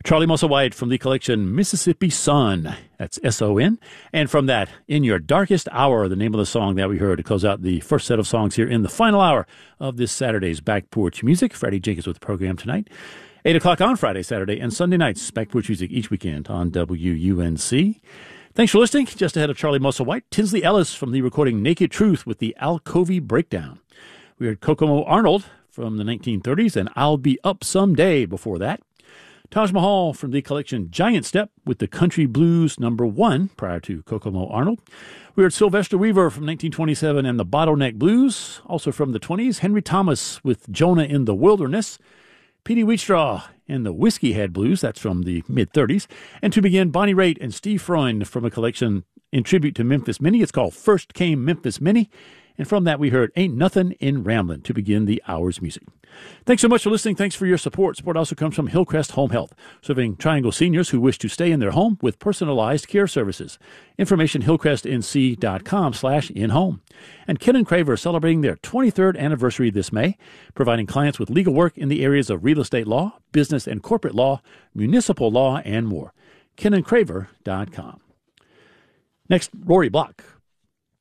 Charlie Musselwhite from the collection Mississippi Sun. That's S-O-N. And from that, In Your Darkest Hour, the name of the song that we heard to close out the first set of songs here in the final hour of this Saturday's Back Porch Music. Freddie Jenkins with the program tonight. 8 o'clock on Friday, Saturday, and Sunday nights. Back Porch Music each weekend on WUNC. Thanks for listening. Just ahead of Charlie Musselwhite, Tinsley Ellis from the recording Naked Truth with the Alcovey Breakdown. We heard Kokomo Arnold from the 1930s and I'll Be Up Someday before that. Taj Mahal from the collection Giant Step with the Country Blues #1 prior to Kokomo Arnold. We heard Sylvester Weaver from 1927 and the Bottleneck Blues. Also from the 20s, Henry Thomas with Jonah in the Wilderness. Petey Wheatstraw and the Whiskey Head Blues, that's from the mid-30s. And to begin, Bonnie Raitt and Steve Freund from a collection in tribute to Memphis Minnie. It's called First Came Memphis Minnie. And from that, we heard Ain't Nothin' in Ramblin' to begin the hour's music. Thanks so much for listening. Thanks for your support. Support also comes from Hillcrest Home Health, serving Triangle seniors who wish to stay in their home with personalized care services. Information, hillcrestnc.com/inhome. And Ken & Craver celebrating their 23rd anniversary this May, providing clients with legal work in the areas of real estate law, business and corporate law, municipal law, and more. KenandCraver.com. Next, Rory Block